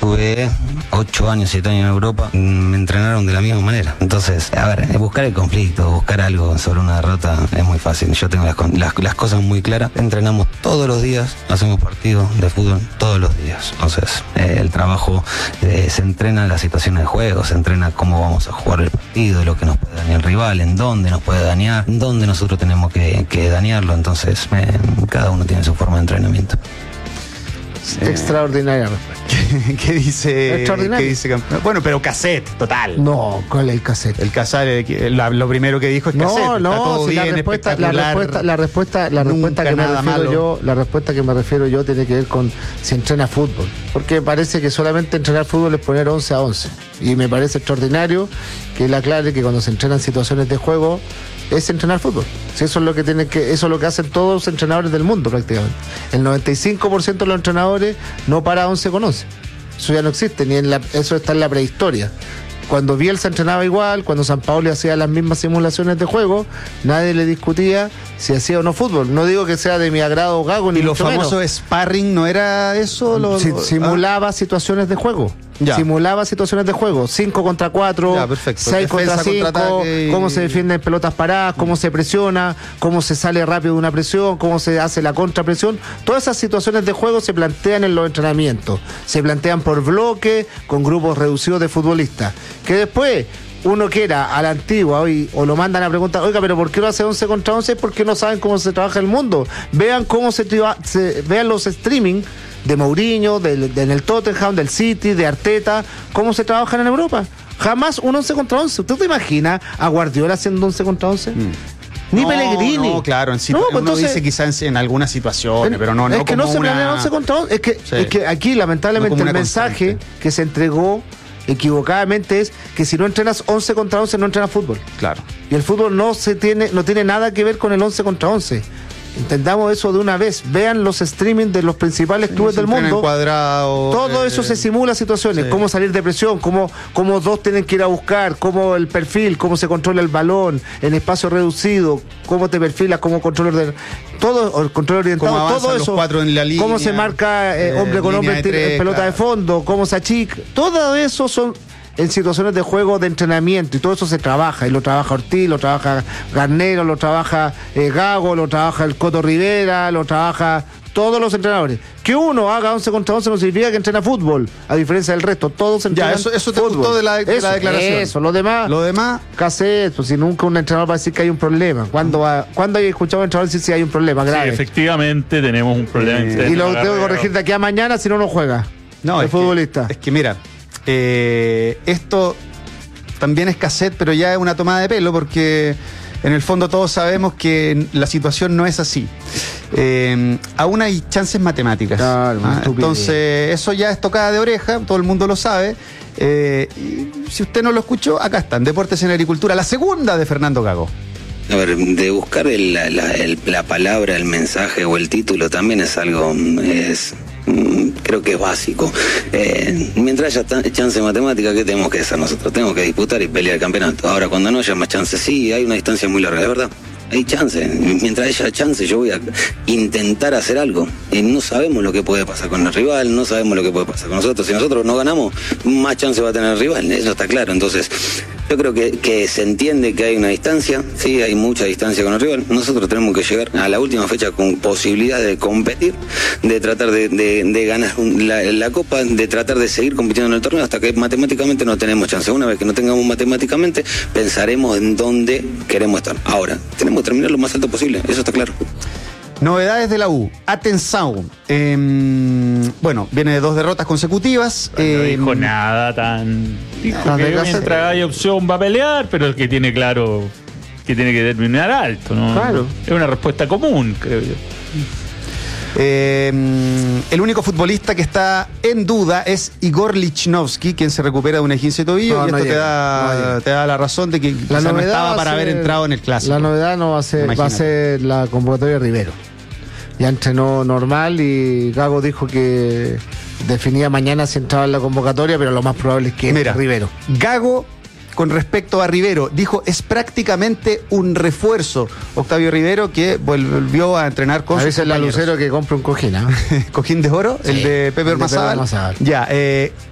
Estuve 8 años, 7 años en Europa, me entrenaron de la misma manera. Entonces, a ver, buscar el conflicto, buscar algo sobre una derrota es muy fácil. Yo tengo las cosas muy claras. Entrenamos todos los días, hacemos partidos de fútbol todos los días. Entonces, el trabajo se entrena en las situaciones de juego, se entrena cómo vamos a jugar el partido, lo que nos puede dañar el rival, en dónde nos puede dañar, dónde nosotros tenemos que dañarlo. Entonces, cada uno tiene su forma de entrenamiento. Extraordinaria respuesta. ¿Qué dice? Extraordinario. ¿Qué dice? Bueno, pero cassette, total. No, ¿cuál es el cassette? El cassette, lo primero que dijo es cassette. No, si la respuesta que me refiero yo tiene que ver con si entrena fútbol. Porque parece que solamente entrenar fútbol es poner 11 a 11. Y me parece extraordinario que él aclare que cuando se entrenan situaciones de juego es entrenar fútbol. Si eso es lo que eso es lo que hacen todos los entrenadores del mundo prácticamente. El 95% de los entrenadores no para 11 con 11. Eso ya no existe, eso está en la prehistoria. Cuando Bielsa entrenaba igual, cuando Sampaoli hacía las mismas simulaciones de juego, nadie le discutía si hacía o no fútbol. No digo que sea de mi agrado Gago, ni mucho menos. ¿Y los famosos sparring no era eso? Simulaba situaciones de juego. Ya. Simulaba situaciones de juego, 5 contra 4, 6 contra 5, cómo se defienden pelotas paradas, cómo se presiona, cómo se sale rápido de una presión, cómo se hace la contrapresión. Todas esas situaciones de juego se plantean en los entrenamientos, se plantean por bloque, con grupos reducidos de futbolistas, que después uno quiera a la antigua hoy, o lo mandan a preguntar, oiga, pero ¿por qué lo hace 11 contra 11? Porque no saben cómo se trabaja el mundo. Vean cómo vean los streaming de Mourinho, en el Tottenham, del City, de Arteta, cómo se trabajan en Europa. Jamás un 11 contra 11. ¿Usted te imagina a Guardiola haciendo 11 contra 11? Ni Pellegrini. No, claro, uno dice quizás en algunas situaciones, pero no. Es que no se planea 11 contra 11. Es que aquí, lamentablemente, el mensaje que se entregó equivocadamente es que si no entrenas 11 contra 11 no entrenas fútbol. Claro. Y el fútbol no tiene nada que ver con el 11 contra 11. Entendamos eso de una vez. Vean los streaming de los principales clubes del mundo. Todo eso se simula situaciones. Sí. Cómo salir de presión, cómo dos tienen que ir a buscar, cómo el perfil, cómo se controla el balón en espacio reducido, cómo te perfilas, cómo controlar todo, el control orientado, todo eso. Cómo se marca hombre con hombre en pelota de fondo, cómo se achica. Todo eso son en situaciones de juego, de entrenamiento, y todo eso se trabaja, y lo trabaja Ortiz, lo trabaja Garnero, lo trabaja Gago, lo trabaja el Coto Rivera, lo trabaja todos los entrenadores. Que uno haga 11 contra 11 no significa que entrena fútbol, a diferencia del resto, todos entrenan eso te fútbol. Gustó de la declaración. Eso, lo demás, cassette, pues si nunca un entrenador va a decir que hay un problema. ¿Cuándo hay escuchado a un entrenador decir si hay un problema grave? Sí, efectivamente tenemos un problema. Y lo tengo que corregir de aquí a mañana si no juega. No, el futbolista. Es que mira, esto también es cassette, pero ya es una tomada de pelo, porque en el fondo todos sabemos que la situación no es así. Aún hay chances matemáticas. Claro, entonces eso ya es tocada de oreja, todo el mundo lo sabe. Y si usted no lo escuchó, acá están, Deportes en Agricultura, la segunda de Fernando Gago. A ver, de buscar la palabra, el mensaje o el título también es algo, creo que es básico. Mientras haya chance matemática, ¿qué tenemos que hacer nosotros? Tenemos que disputar y pelear el campeonato. Ahora, cuando no haya más chance, sí, hay una distancia muy larga, es verdad. Hay chance. Mientras haya chance, yo voy a intentar hacer algo. No sabemos lo que puede pasar con el rival, no sabemos lo que puede pasar con nosotros. Si nosotros no ganamos, más chance va a tener el rival. Eso está claro. Entonces, yo creo que se entiende que hay una distancia. Sí, hay mucha distancia con el rival. Nosotros tenemos que llegar a la última fecha con posibilidad de competir, de tratar de ganar la Copa, de tratar de seguir compitiendo en el torneo hasta que matemáticamente no tenemos chance. Una vez que no tengamos matemáticamente, pensaremos en dónde queremos estar. Ahora, tenemos que terminar lo más alto posible, eso está claro. Novedades de la U. Atenção. Bueno, viene de 2 derrotas consecutivas. No dijo nada tan... Dijo que mientras hay opción va a pelear, pero el que tiene claro que tiene que terminar alto, ¿no? Claro. Es una respuesta común, creo yo. El único futbolista que está en duda es Igor Lichnowsky, quien se recupera de un esguince de tobillo, y esto te da la razón de que la no estaba para haber entrado en el clásico. La novedad no va a ser la convocatoria de Rivero. Ya entrenó normal y Gago dijo que definía mañana si entraba en la convocatoria, pero lo más probable es que entre Rivero. Gago, con respecto a Rivero, dijo es prácticamente un refuerzo. Octavio Rivero, que volvió a entrenar con a veces la Lucero que compra un cojín, ¿Cojín de oro? Sí, el de Pepe Ormazábal. Ya,